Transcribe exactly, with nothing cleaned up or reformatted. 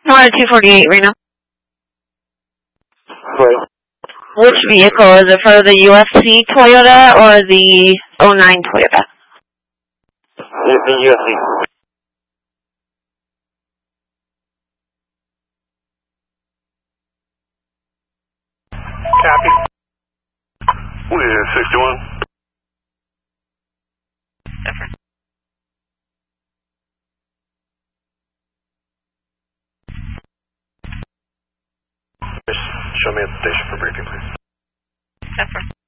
I'm on a two forty-eight right now. Right. Which vehicle? Is it for the U F C Toyota or the oh nine Toyota? The, the U F C. Copy. With sixty-one. Different. Show me at the station for briefing, please. Different.